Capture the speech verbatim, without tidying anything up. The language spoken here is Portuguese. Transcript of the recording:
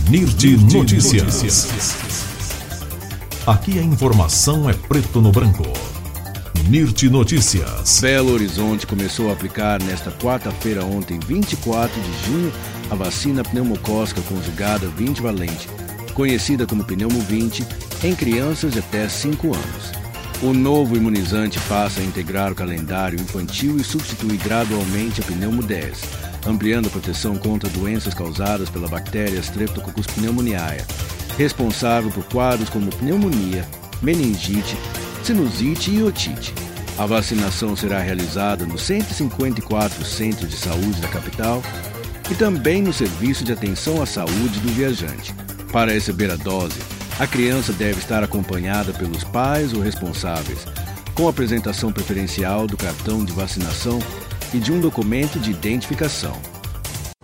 Nirti Notícias. Aqui a informação é preto no branco. Nirti Notícias. Belo Horizonte começou a aplicar nesta quarta-feira, ontem, vinte e quatro de junho, a vacina pneumocócica conjugada vinte valente, conhecida como Pneumo vinte, em crianças de até cinco anos. O novo imunizante passa a integrar o calendário infantil e substitui gradualmente a Pneumo dez, ampliando a proteção contra doenças causadas pela bactéria Streptococcus pneumoniae, responsável por quadros como pneumonia, meningite, sinusite e otite. A vacinação será realizada nos cento e cinquenta e quatro centros de saúde da capital e também no Serviço de Atenção à Saúde do Viajante. Para receber a dose, a criança deve estar acompanhada pelos pais ou responsáveis, com apresentação preferencial do cartão de vacinação e de um documento de identificação.